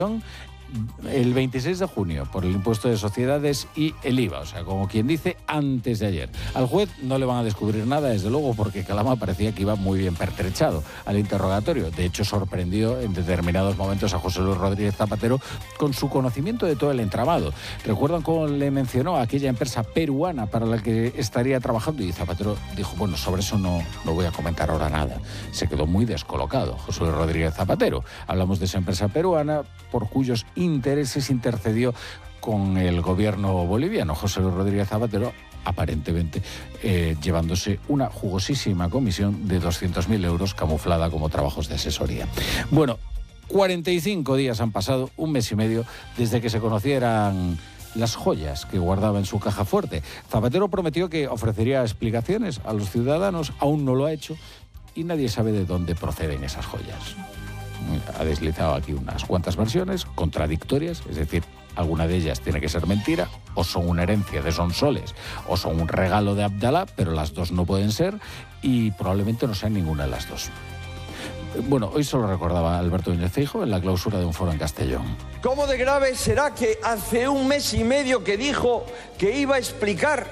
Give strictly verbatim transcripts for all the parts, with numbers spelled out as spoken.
el veintiséis de junio por el impuesto de sociedades y el I V A, o sea, como quien dice, antes de ayer. Al juez no le van a descubrir nada, desde luego, porque Calama parecía que iba muy bien pertrechado al interrogatorio. De hecho, sorprendió en determinados momentos a José Luis Rodríguez Zapatero con su conocimiento de todo el entramado. ¿Recuerdan cómo le mencionó a aquella empresa peruana para la que estaría trabajando? Y Zapatero dijo, bueno, sobre eso no, no voy a comentar ahora nada. Se quedó muy descolocado José Luis Rodríguez Zapatero. Hablamos de esa empresa peruana por cuyos intereses intercedió con el gobierno boliviano. José Luis Rodríguez Zapatero, aparentemente, eh, llevándose una jugosísima comisión de doscientos mil euros camuflada como trabajos de asesoría. Bueno, cuarenta y cinco días han pasado, un mes y medio, desde que se conocieran las joyas que guardaba en su caja fuerte. Zapatero prometió que ofrecería explicaciones a los ciudadanos, aún no lo ha hecho, y nadie sabe de dónde proceden esas joyas. Ha deslizado aquí unas cuantas versiones contradictorias, es decir, alguna de ellas tiene que ser mentira, o son una herencia de Sonsoles, o son un regalo de Abdalá, pero las dos no pueden ser, y probablemente no sean ninguna de las dos. Bueno, hoy se lo recordaba Alberto Núñez Feijóo en la clausura de un foro en Castellón. ¿Cómo de grave será que hace un mes y medio que dijo que iba a explicar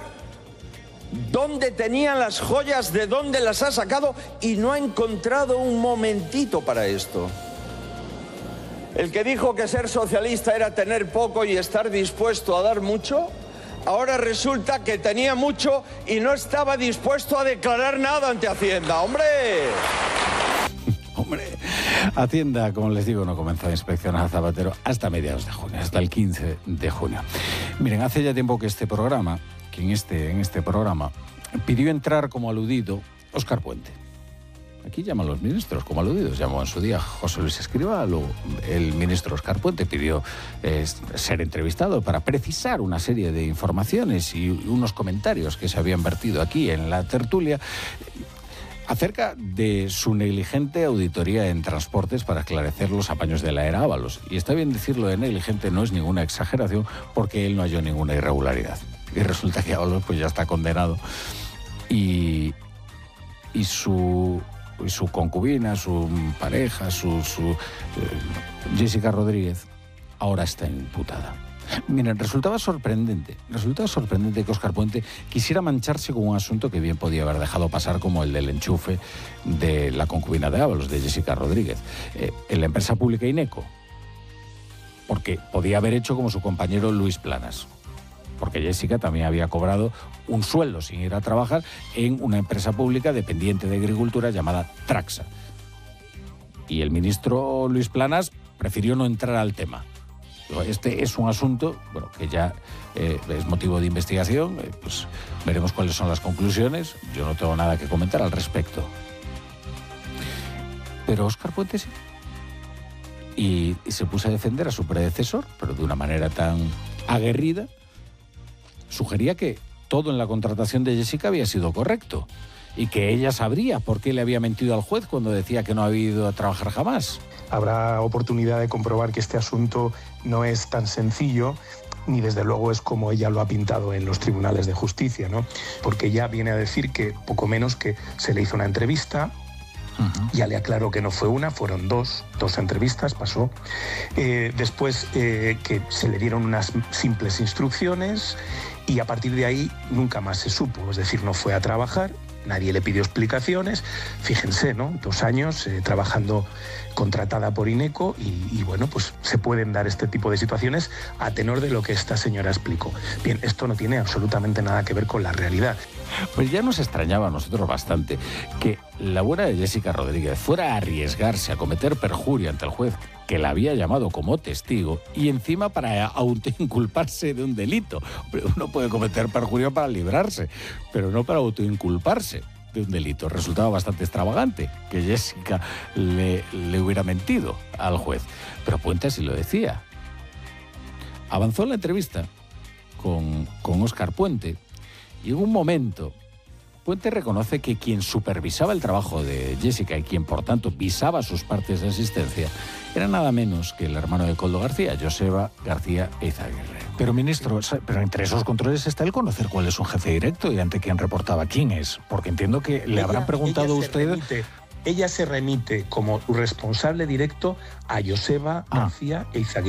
dónde tenían las joyas, de dónde las ha sacado, y no ha encontrado un momentito para esto? El que dijo que ser socialista era tener poco y estar dispuesto a dar mucho, ahora resulta que tenía mucho y no estaba dispuesto a declarar nada ante Hacienda. ¡Hombre! Hombre, Hacienda, como les digo, no comenzó a inspeccionar a Zapatero hasta mediados de junio, hasta el quince de junio. Miren, hace ya tiempo que este programa, que en este, en este programa, pidió entrar como aludido Óscar Puente. Aquí llaman los ministros como aludidos. Llamó en su día José Luis Escrivá, luego el ministro Óscar Puente pidió eh, ser entrevistado para precisar una serie de informaciones y unos comentarios que se habían vertido aquí en la tertulia acerca de su negligente auditoría en transportes para esclarecer los apaños de la era Ábalos. Y está bien decirlo de negligente, no es ninguna exageración, porque él no halló ninguna irregularidad. Y resulta que Ábalos pues ya está condenado y, y su... y su concubina, su pareja, su, su eh, Jessica Rodríguez, ahora está imputada. Miren, resultaba sorprendente, resultaba sorprendente que Óscar Puente quisiera mancharse con un asunto que bien podía haber dejado pasar, como el del enchufe de la concubina de Ábalos, de Jessica Rodríguez, eh, en la empresa pública Ineco, porque podía haber hecho como su compañero Luis Planas, porque Jessica también había cobrado un sueldo sin ir a trabajar en una empresa pública dependiente de Agricultura llamada Traxa. Y el ministro Luis Planas prefirió no entrar al tema. Este es un asunto, bueno, que ya eh, es motivo de investigación, eh, pues veremos cuáles son las conclusiones. Yo no tengo nada que comentar al respecto. Pero Óscar Puente sí. Y, y se puso a defender a su predecesor, pero de una manera tan aguerrida. Sugería que todo en la contratación de Jessica había sido correcto y que ella sabría por qué le había mentido al juez cuando decía que no había ido a trabajar jamás. Habrá oportunidad de comprobar que este asunto no es tan sencillo, ni desde luego es como ella lo ha pintado en los tribunales de justicia, ¿no? Porque ella viene a decir que poco menos que se le hizo una entrevista. Uh-huh. Ya le aclaró que no fue una, fueron dos, dos entrevistas, pasó. Eh, después eh, que se le dieron unas simples instrucciones y a partir de ahí nunca más se supo, es decir, no fue a trabajar, nadie le pidió explicaciones. Fíjense, ¿no? Dos años eh, trabajando contratada por Ineco y, y bueno, pues se pueden dar este tipo de situaciones a tenor de lo que esta señora explicó. Bien, esto no tiene absolutamente nada que ver con la realidad. Pues ya nos extrañaba a nosotros bastante que la buena de Jessica Rodríguez fuera a arriesgarse a cometer perjurio ante el juez que la había llamado como testigo y encima para autoinculparse de un delito. Uno puede cometer perjurio para librarse, pero no para autoinculparse de un delito. Resultaba bastante extravagante que Jessica le, le hubiera mentido al juez. Pero Puente así lo decía. Avanzó la entrevista con, con Óscar Puente y en un momento Puente reconoce que quien supervisaba el trabajo de Jessica y quien por tanto visaba sus partes de asistencia era nada menos que el hermano de Koldo García, Joseba García Eizaguirre. Pero ministro, pero entre esos controles está el conocer cuál es un jefe directo y ante quién reportaba quién es, porque entiendo que le ella, habrán preguntado a usted remite, ella se remite como responsable directo a Joseba Ah. García Eizaguirre.